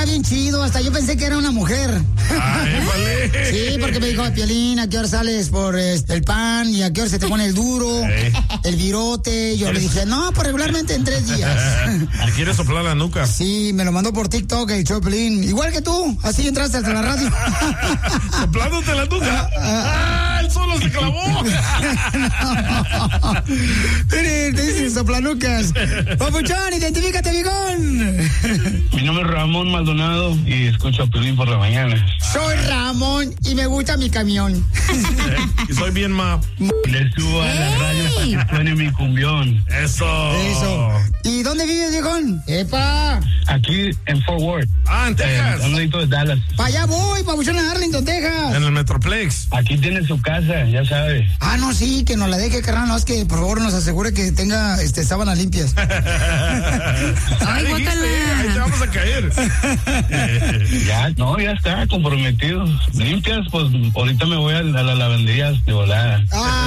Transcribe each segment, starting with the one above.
acá bien chido, hasta yo pensé que era una mujer. Ay, vale. Sí, porque me dijo, Piolín, ¿a qué hora sales por el pan? ¿Y a qué hora se te pone el duro? El virote. Yo le dije, no, pues regularmente en 3 días. ¿Le quieres soplar la nuca? Sí, me lo mandó por TikTok el show de Piolín. Igual que tú, así entraste hasta la radio. ¿Soplándote la nuca? ¡Ah, el solo se clavó! Te dicen soplanucas. Papuchón, identifícate, vigón. Mi nombre es Ramón Maldonado y escucho a Piolín por la mañana. Soy Ramón y me gusta mi camión. Y soy bien Le subo a la radio para que suene mi cumbión. Eso. ¿Y dónde vives, viejón? ¡Epa! Aquí en Fort Worth. Ah, en Texas. Un ladito de Dallas. Para allá voy, papuchón, a Arlington, Texas. En el Metroplex. Aquí tiene su casa, ya sabes. Ah, no, sí, que nos la deje, carnal. No, es que por favor nos asegure que tenga sábanas limpias. Ay, guácala. Ahí te vamos a caer. Ya está comprometido. Limpias, pues ahorita me voy a la lavandería de volada.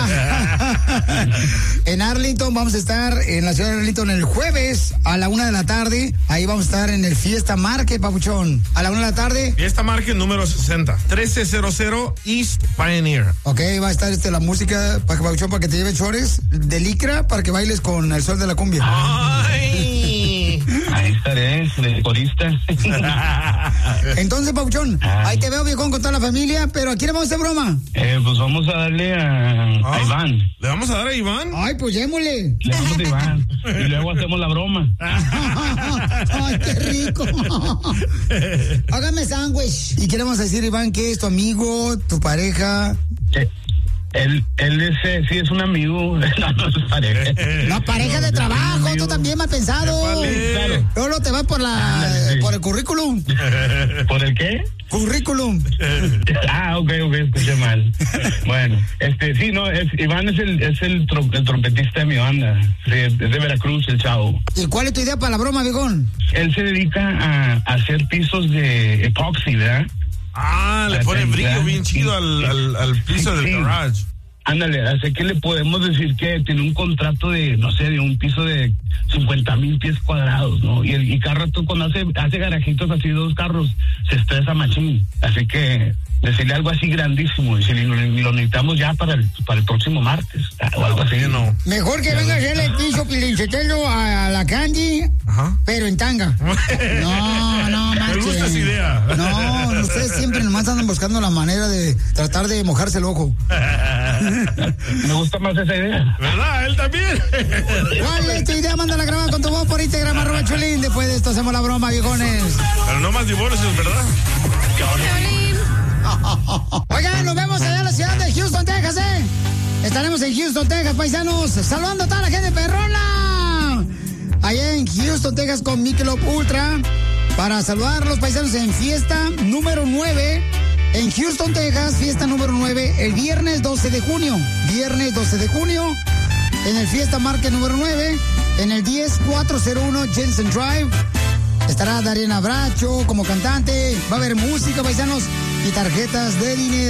En Arlington vamos a estar en la ciudad de Arlington el jueves a la 1 de la tarde. Ahí vamos a estar en el Fiesta Market, papuchón. A la 1 de la tarde. Fiesta Market número 60. 1300 East Pioneer. Ok, va a estar la música, papuchón, para que te lleve chores de licra para que bailes con el sol de la cumbia. ¡Ay! Ahí estaré, de corista. Entonces, papuchón, ahí te veo, viejón, con toda la familia, pero ¿a quién le vamos a hacer broma? Pues vamos a darle a Iván. ¿Le vamos a dar a Iván? Ay, pues démosle. Le damos a Iván. Y luego hacemos la broma. Ay, qué rico. Hágame sándwich. ¿Y qué le vamos a decir, Iván? ¿Qué es tu amigo, tu pareja? Él es, sí, es un amigo. No es pareja. No, pareja de trabajo, tú también me has pensado. Claro. Solo te vas por por el currículum. ¿Por el qué? Currículum. Ok, escuché mal. Bueno, sí, no, Iván es el trompetista de mi banda. Sí, es de Veracruz, el chavo. ¿Y cuál es tu idea para la broma, viejón? Él se dedica a hacer pisos de epoxi, ¿verdad? Le pone brillo bien chido al piso del garage. Ándale, así que le podemos decir que tiene un contrato de, no sé, de un piso de 50,000 pies cuadrados, ¿no? Y cada rato cuando hace garajitos así, 2 carros, se estresa machín. Así que decirle algo así grandísimo, y si lo necesitamos ya para el próximo martes, o algo así. No. Mejor que venga a hacerle el piso Pilinchotelo a la Candy, pero en tanga. No, Me gusta esa idea. No, ustedes siempre nomás andan buscando la manera de tratar de mojarse el ojo. Me gusta más esa idea. ¿Verdad? Él también. ¿Cuál es tu idea? Mándala a grabar con tu voz por Instagram, @Chulín. Después de esto hacemos la broma, viejones. Pero no más divorcios, ¿verdad? Oigan, nos vemos allá en la ciudad de Houston, Texas, Estaremos en Houston, Texas, paisanos, saludando a toda la gente perrona. Allá en Houston, Texas, con Michelob Ultra, para saludar a los paisanos en fiesta número 9. En Houston, Texas, fiesta número 9, el viernes 12 de junio. Viernes 12 de junio, en el Fiesta Market número 9, en el 10401 Jensen Drive. Estará Dariana Bracho como cantante. Va a haber música, paisanos, y tarjetas de dinero.